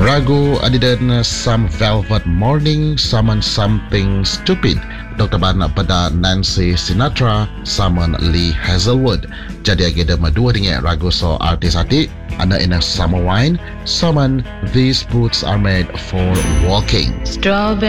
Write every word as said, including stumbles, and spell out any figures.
Ragu adidan Some Velvet Morning saman Something Stupid doktor Bana pada Nancy Sinatra saman Lee Hazelwood. Jadi agak ada dua dengan ragu so artis hati ana ina Summer Wine saman These Boots Are Made for Walking. Strawberry